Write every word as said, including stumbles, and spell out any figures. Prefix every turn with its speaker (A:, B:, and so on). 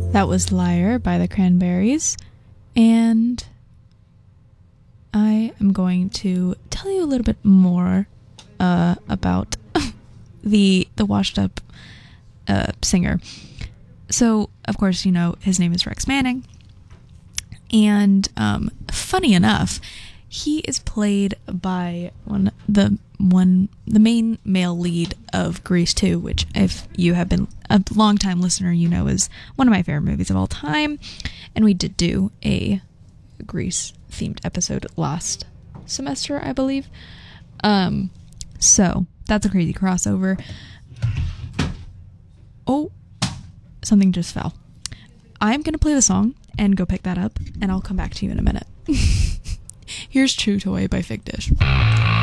A: That was Liar by the Cranberries, and I am going to tell you a little bit more uh, about the the washed up uh, singer. So, of course, you know, his name is Rex Manning, and um, funny enough, he is played by one the one the main male lead of Grease two, which if you have been a long-time listener, you know is one of my favorite movies of all time. And we did do a Grease themed episode last semester, I believe. Um, so that's a crazy crossover. Oh, something just fell. I'm gonna play the song and go pick that up, and I'll come back to you in a minute. Here's Chew Toy by Fig Dish.